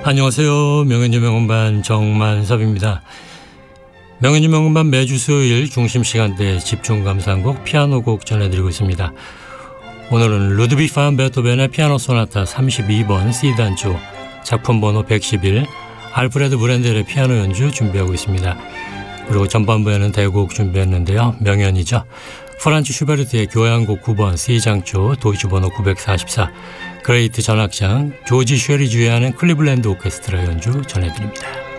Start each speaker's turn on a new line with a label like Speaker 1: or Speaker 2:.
Speaker 1: 안녕하세요. 명현주 명음반 정만섭입니다. 명현주 명음반 매주 수요일 중심 시간대에 집중 감상곡 피아노곡 전해드리고 있습니다. 오늘은 루드비크 반 베토벤의 피아노 소나타 32번 C단조 작품 번호 111 알프레드 브렌델의 피아노 연주 준비하고 있습니다. 그리고 전반부에는 대곡 준비했는데요. 명연이죠. 프란츠 슈베르트의 교향곡 9번 C장조 도이치 번호 944 그레이트 전악장 조지 쉐리 주의하는 클리블랜드 오케스트라 연주 전해드립니다.